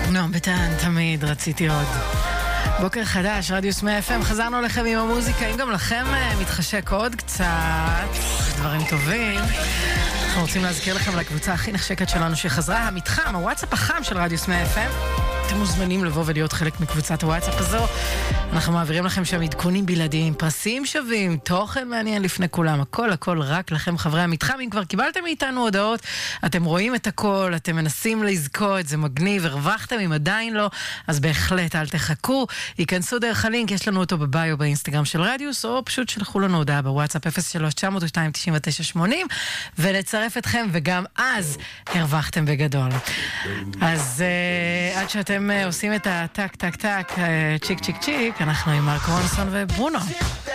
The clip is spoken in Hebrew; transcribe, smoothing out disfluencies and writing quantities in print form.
נועם ביטן, תמיד רציתי עוד. בוקר חדש, רדיוס 100 FM, חזרנו לכם עם המוזיקה. אם גם לכם מתחשק עוד קצת דברים טובים, אנחנו רוצים להזכיר לכם לקבוצה הכי נחשקת שלנו שחזרה, המתחם, הוואטסאפ החם של רדיוס 100 FM. אתם מוזמנים לבוא ולהיות חלק מקבוצת הוואטסאפ הזו. אנחנו מעבירים לכם שם עדכונים בלעדיים, פרסים שווים, תוכן מעניין לפני כולם, הכל רק לכם חברי המתחם. אם כבר קיבלתם מאיתנו הודעות, אתם רואים את הכל, אתם מנסים לזכות, זה מגניב, הרווחתם, אם עדיין לא, אז בהחלט אל תחכו, ייכנסו דרך הלינק, יש לנו אותו בביו באינסטגרם של רדיוס, או פשוט שלחו לנו הודעה בוואטסאפ 03-902-9980, ולצרף אתכם, וגם אז הרווחתם בגדול. אז עד שאתם עושים את הטק טק טק צ'יק צ'יק צ'יק, אנחנו עם מרק רונסון וברונו.